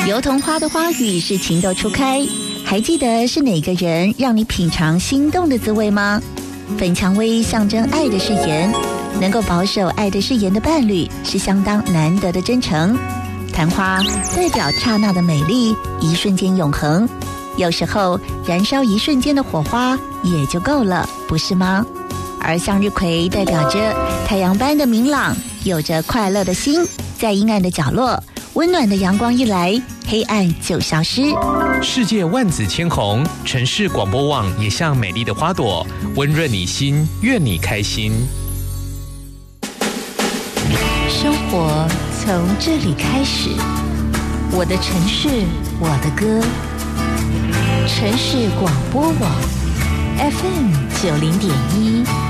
油桐花的花语是情窦初开，还记得是哪个人让你品尝心动的滋味吗？粉蔷薇象征爱的誓言，能够保守爱的誓言的伴侣是相当难得的真诚。昙花代表刹那的美丽，一瞬间永恒。有时候燃烧一瞬间的火花也就够了，不是吗？而向日葵代表着太阳般的明朗，有着快乐的心，在阴暗的角落，温暖的阳光一来，黑暗就消失。 世界万紫千红，城市广播网也像美丽的花朵，温润你心，愿你开心。 生活从这里开始，我的城市，我的歌。城市广播网 FM 90.1